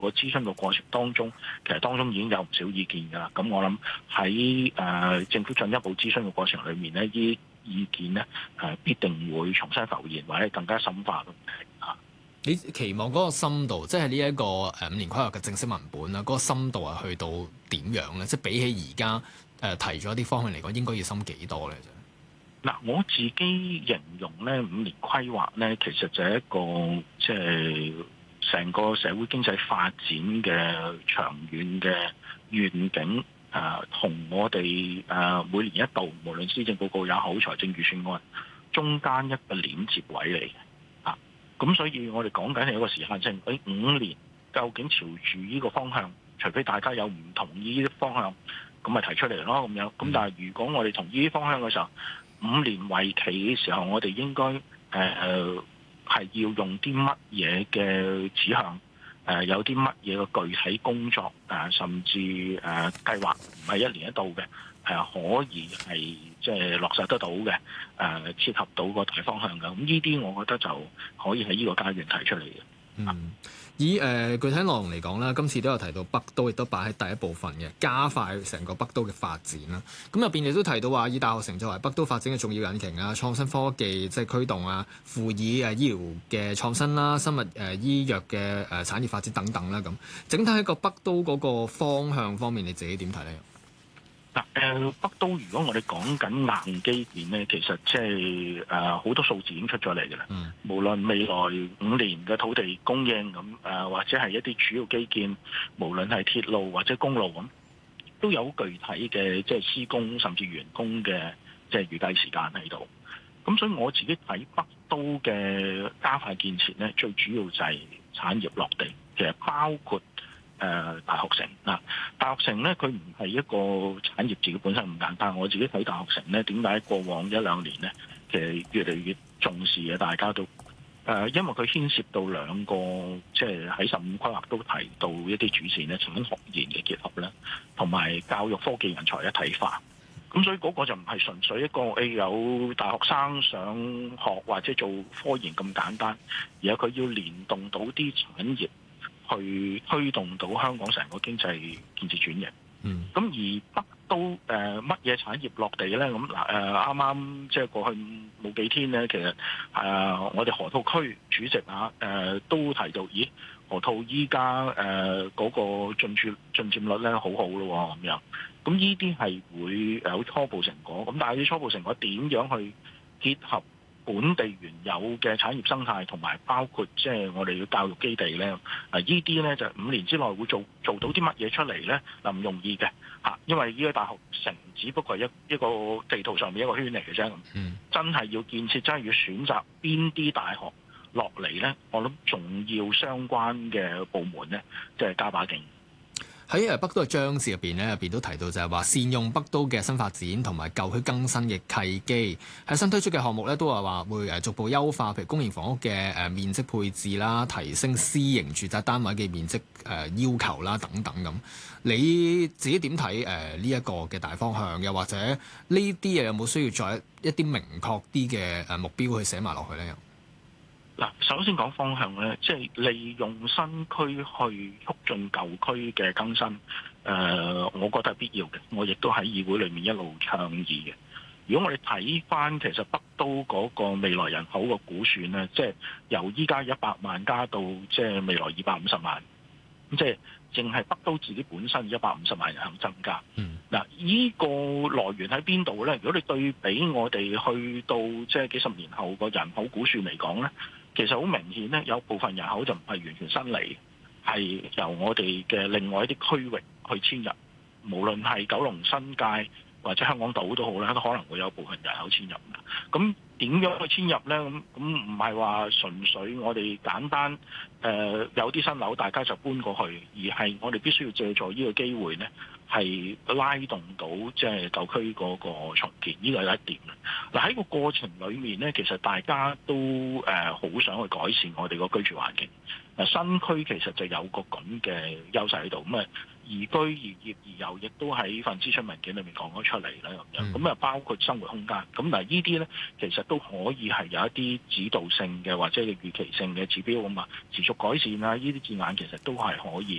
個諮詢嘅過程當中，其實當中已經有唔少意見㗎啦。咁我諗喺政府進一步諮詢嘅過程裏面呢，啲意見呢必定會重新浮現或者更加深化啊。 你期望嗰個深度，即係呢一個5年規劃嘅正式文本啦，嗰個深度係去到點樣咧？即係比起而家提咗一啲方向嚟講，應該要深幾多咧？ 嗱，我自己形容咧5年規劃咧，其實就係一個即係成個社會經濟發展嘅長遠嘅願景，同我哋每年一度，無論施政報告也好，財政預算案中間一個連接位嚟嘅。咁所以我哋講緊係一個時限性，喺5年究竟朝住呢個方向，除非大家有唔同意呢啲方向，咁咪提出嚟咯咁樣。咁但係如果我哋同意呢啲方向嘅時候，5年為期嘅時候，我哋應該係要用啲乜嘢嘅指向，有啲乜嘢嘅具體工作，甚至計劃唔係一年一度嘅，可以係即係落實得到嘅，切合到個大方向嘅。咁呢啲我覺得就可以喺呢個階段提出嚟嘅。 以具體內容嚟講啦，今次都有提到北都，亦都擺喺第一部分嘅，加快成個北都嘅發展啦。咁入邊亦都提到話，以大學城作為北都發展嘅重要引擎啊，創新科技即係驅動啊，輔以醫療嘅創新啦、生物醫藥嘅產業發展等等啦。咁整體喺個北都嗰個方向方面，你自己點睇咧？ 北都如果我哋講緊硬基建咧，其實即係好多數字已經出咗嚟嘅啦。無論未來5年嘅土地供應咁，或者係一啲主要基建，無論係鐵路或者公路咁，都有具體嘅即係施工甚至完工嘅即係預計時間喺度。咁所以我自己睇北都嘅加快建設咧，最主要就係產業落地，其實包括大學城嗱，大學城咧佢唔係一個產業自己本身咁簡單。我自己睇大學城咧，點解過往1-2年咧，其實越嚟越重視嘅，大家都因為佢牽涉到兩個，即係喺15規劃都提到一啲主線咧，產學研嘅結合咧，同埋教育科技人才一體化。咁所以嗰個就唔係純粹一個有大學生想學或者做科研咁簡單，而係佢要連動到啲產業，去推動到香港成個經濟建設轉型。咁而北都乜嘢產業落地咧？咁啱啱即係過去冇幾天咧，其實我哋河套區主席都提到，咦，河套依家嗰個進佔率咧好好咯咁樣。咁呢啲係會有初步成果。咁但係啲初步成果點樣去結合本地原有嘅產業生態，同埋包括即係我哋嘅教育基地咧，呢啲咧就5年之內會做到啲乜嘢出嚟咧？嗱，唔容易嘅嚇，因為呢個大學城只不過係一個地圖上面一個圈嚟嘅啫。真係要建設，真係要選擇邊啲大學落嚟咧？我諗重要相關嘅部門咧，即係加把勁。 喺北都嘅章節入邊都提到就係話善用北都嘅新發展同埋舊區更新嘅契機，喺新推出嘅項目咧都係話會逐步優化，譬如公營房屋嘅面積配置啦，提升私營住宅單位嘅面積要求啦等等咁。你自己點睇呢一個嘅大方向？又或者呢啲嘢有冇需要再一啲明確啲嘅目標去寫埋落去咧？ 嗱，首先講方向咧，即係利用新區去促進舊區嘅更新，我覺得係必要嘅。我亦都喺議會裏面一路倡議嘅。如果我哋睇翻其實北都嗰個未來人口嘅估算咧，即係由依家100萬加到即係未來250萬，咁即係淨係北都自己本身150萬人口增加。嗱，呢個來源喺邊度咧？如果你對比我哋去到即係幾十年後個人口估算嚟講咧，其實好明顯咧，有部分人口就唔係完全新嚟，係由我哋嘅另外一啲區域去遷入，無論係九龍新界或者香港島都好啦，都可能會有部分人口遷入嘅。咁點樣去遷入咧？咁唔係話純粹我哋簡單有啲新樓大家就搬過去，而係我哋必須要借助呢個機會咧，係拉動到即係舊區嗰個重建，呢個係一點。嗱，喺個過程裏面咧，其實大家都好想去改善我哋個居住環境。嗱，新區其實就有個咁嘅優勢喺度。咁宜居、宜業、宜遊，亦都喺份諮詢文件裏面講咗出嚟啦，咁樣咁啊，包括生活空間。咁嗱，呢啲咧其實都可以係有一啲指導性嘅或者係預期性嘅指標啊嘛，持續改善啊，呢啲字眼其實都係可以